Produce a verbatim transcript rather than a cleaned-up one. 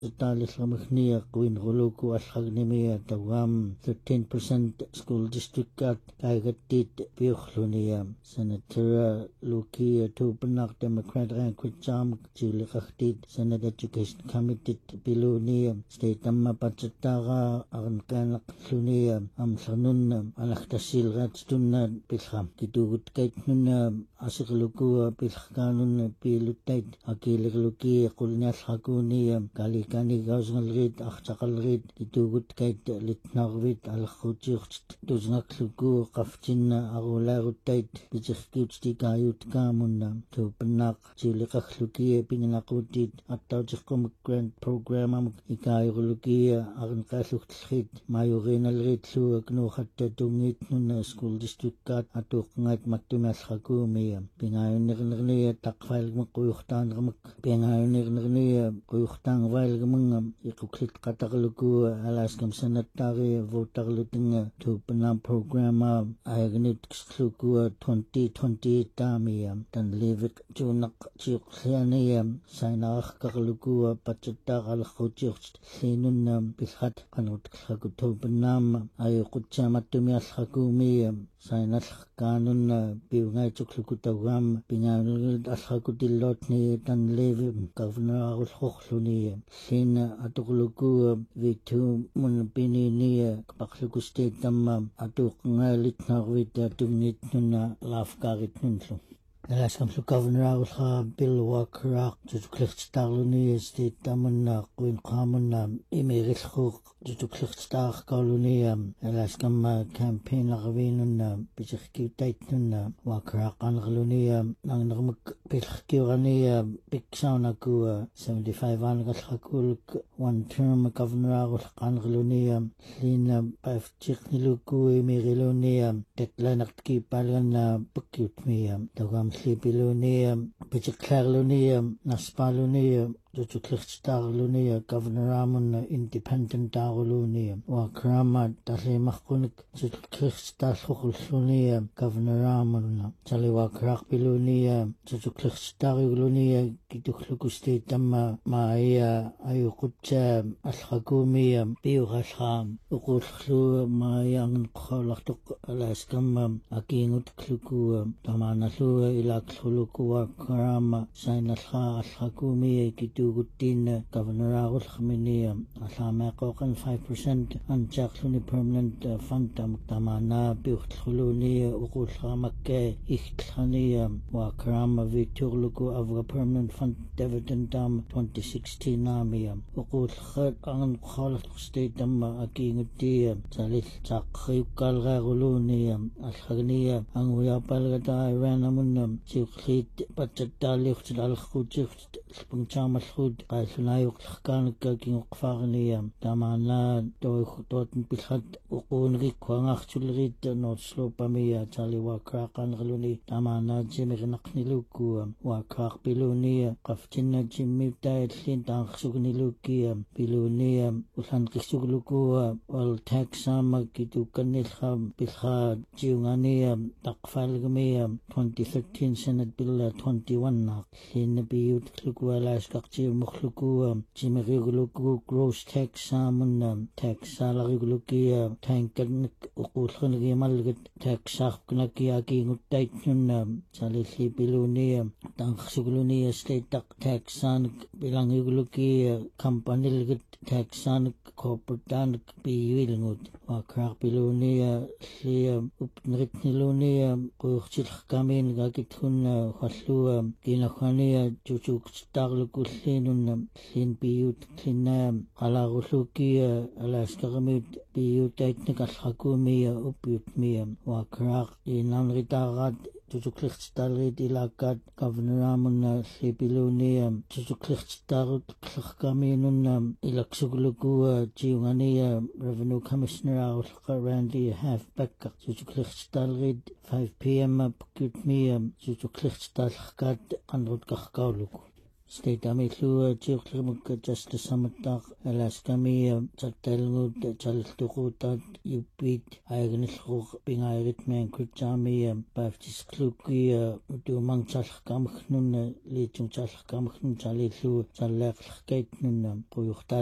Taalisramagnia Quinruluku Alhagnimia Tawam thirteen percent school district kat Kaigatit Piuchlunia Senator Lukia Tupanak Democrat Rankwitjam Julikachtit Senate Education Committee Bilunia State Amma Pachatara Arnkanak Lunia Amsanun Alaktasil Ratstunna Pilham Kitugut Kaitnuna Asirlukua Pilhkanun Pilutait Akilirluki Kulnyas Hakunia Kali Kani gausngalrit achaqalrit kitugut kait litnarvit alkhutiurt tusnakluku qaftinna arulaarutait pitirkiutstikayut kaamunna tupanaq jiuliqarlukia pininaqutit attautiqqumuk grant program amuk ikaayurlukia arnqaallugtllrit mayurinalritluak nuuqatta tungitnunna school district kat atuqqngait mattumiallrakuumia pingaayunnernernia taqfailgmaq quyurtaaneramak pingaayunnernernia quyurtaanvail Mungam ikuklit katakluku alaskam sanatari votarlutinga tupanam programa agnit ksluku twenty twenty tamiyam tan levik junak chiuqlianiyam sainaq kakluku pachatak alkhutiucht linunam pilhat kanut klaku tupanam ayuqutchamattumiallhakumiyam sainal kanun piungay chukluku tawam pinganul alkhakutillotni tan levim governor alkhukhluniyam Sin atukluku vitu mun pininiya kapakluku state tamam atuk ngalit narwita tungit nuna lafkarit nunlu. Alaskam su governor awalha Bill Walker tutuklichtarluni state tamunna kuin qamunna imirilkhuk tutuklichtarqaluni alaskam campaign lagvinunna pichirkiutaitnunna Walker qanrluni nangnarmuk pilkiurani piksaunaku seventy-five angalhakuluk one term governor awal qanrluni lina pafchikniluku imiriluni teklanaqki palgan pukyutmi tawam Lipilunia, Pichiklarlunia, Naspalunia, Tutuklichtarlunia, Governor Amon, Independent Darulunia, Wakrama, Talimakunik, Tutuklichtarlunia, Governor Amon, Taliwakrak Bilunia, Tutuklichtarulunia, Kituklukustetama, Maya, Ayukucha, Alhagumia, Biurasham, Ukullu, Mayang Kolaktuk, Alaskam, Akingut Kluku, Tamanalu. Ilaklulukuwa karama sainalha alhakumi kitugutin governor awalkhminia alamaqoqan five percent anchakluni permanent fund tamana biutluluni uqulhamakke ikhtlania wa karama viturluku avga permanent fund dividend dam twenty sixteen namia uqulkhat an khalat state dam akingutia salil taqqiukalgaruluni alhagnia anguyapalgata iran Chiklit Pachatalicht Alkhuticht Spungchamalhut Kaisunajuk Kanuka King Farnia Tamana Dototen Pilhat Ukunrik Kwangachulrit Not Slopamia Chaliwa Krakan Reluni Tamana Jimirnakniluku Wakrak Pilunia Kaftina Jimita Lintang Sugnilukia Pilunia Usan Kisugluku Wal Taxama Kitukanilham Pilha Jiungania Takfalgamia twenty thirteen Senate Bill twenty-one nak hin biyut kluku alaskakchi mukhluku jimirigluku gross tax samun tax salarigluki tankanik uqulkhungi malgit tax saqnaki akingutait nun salili biluni tangsugluni state tax san bilangigluki kampanilgit tax san corporate biyilngut wakrak biluni li upnritniluni qurchil kamin gakithun khallu kinakhania chuchuk starlukullinun lin biyut linna qalagulluki alaskagamit biyutaitnik alhakumi upyutmi wakrak inanritarat Tutuklichtarlit ilakat Governor Amon Lipilunia Tutuklichtarut Klakaminun Ilaksugluku Jiungania Revenue Commissioner Randy Halfback Tutuklichtarlit five p m Pukutmi Tutuklichtarkat Anrut Kakkauluku State amillu tiuqlimukka justice samattaq alaskami tattalngut taliltuqutat yuppit aignilluq pingairitmen kutsaami paaftisqlukki utuumang chalqkamgnunna liitung chalqkamgnun talillu talleqlqkaitnunna quyuqta